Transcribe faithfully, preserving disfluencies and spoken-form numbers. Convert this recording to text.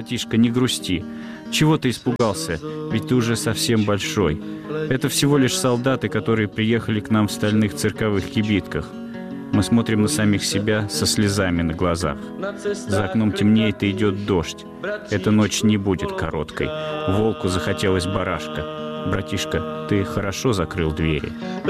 Братишка, не грусти. Чего ты испугался? Ведь ты уже совсем большой. Это всего лишь солдаты, которые приехали к нам в стальных цирковых кибитках. Мы смотрим на самих себя со слезами на глазах. За окном темнеет и идет дождь. Эта ночь не будет короткой. Волку захотелось барашка. Братишка, ты хорошо закрыл двери?